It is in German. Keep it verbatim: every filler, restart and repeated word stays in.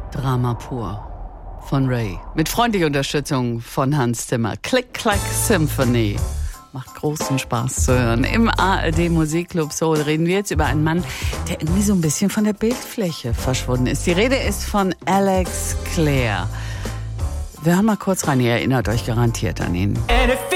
Drama pur von Ray. Mit freundlicher Unterstützung von Hans Zimmer. Click Clack Symphony. Macht großen Spaß zu hören. Im A R D Musikclub Soul reden wir jetzt über einen Mann, der irgendwie so ein bisschen von der Bildfläche verschwunden ist. Die Rede ist von Alex Clare. Wir hören mal kurz rein, ihr erinnert euch garantiert an ihn.